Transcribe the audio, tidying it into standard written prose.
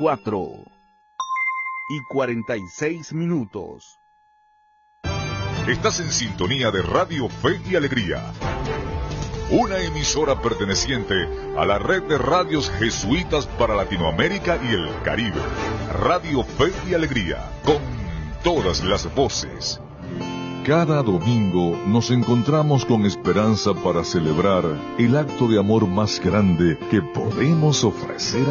4:46. Estás en sintonía de Radio Fe y Alegría, una emisora perteneciente a la red de radios jesuitas para Latinoamérica y el Caribe. Radio Fe y Alegría, con todas las voces. Cada domingo nos encontramos con esperanza para celebrar el acto de amor más grande que podemos ofrecer